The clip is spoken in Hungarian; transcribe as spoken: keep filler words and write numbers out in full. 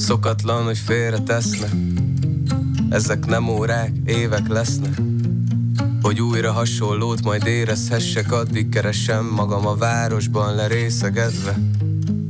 Szokatlan, hogy félre tesznek. Ezek nem órák, évek lesznek. Hogy újra hasonlót majd érezhessek, addig keresem magam a városban lerészegedve.